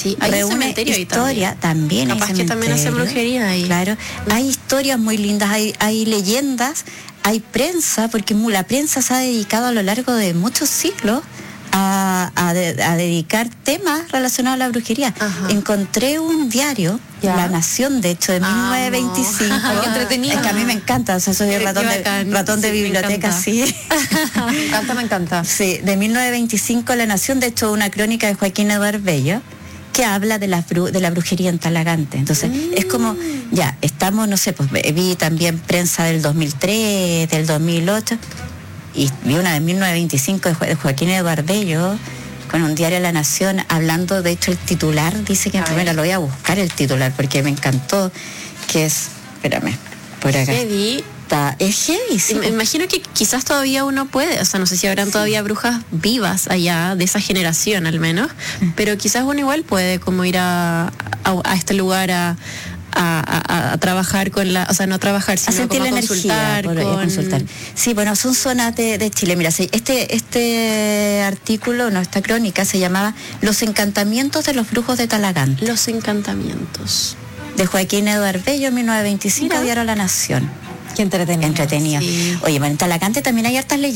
Sí, hay un cementerio ahí historia, también capaz que también hacen brujería ahí. Claro, hay historias muy lindas, hay leyendas, hay prensa, porque la prensa se ha dedicado a lo largo de muchos siglos a dedicar temas relacionados a la brujería. Ajá. Encontré un diario, La Nación, de hecho, de 1925. Qué entretenido. Es que a mí me encanta, o sea, soy ratón de biblioteca, sí. Me encanta. Sí, de 1925, La Nación, de hecho, una crónica de Joaquín Eduardo Bello, que habla de la brujería en Talagante. Entonces, es como, ya, estamos, no sé, pues vi también prensa del 2003, del 2008, y vi una de 1925 de Joaquín Eduardo Bello, con un diario La Nación, hablando, de hecho, el titular, dice que primero lo voy a buscar el titular, porque me encantó, que es, espérame, por acá. Es heavy, sí. Me imagino que quizás todavía uno puede, o sea, no sé si habrán todavía brujas vivas allá, de esa generación al menos, pero quizás uno igual puede como ir a este lugar a trabajar con la, o sea, no a trabajar, sino a sentir como la a consultar, energía, consultar. Sí, bueno, son zonas de Chile. Mira, este artículo, esta crónica se llamaba Los encantamientos de los brujos de Talagante. Los encantamientos. De Joaquín Eduardo Bello, 1925, diario La Nación. Qué entretenido. Sí. Oye, bueno, en Talagante también hay hartas leyendas.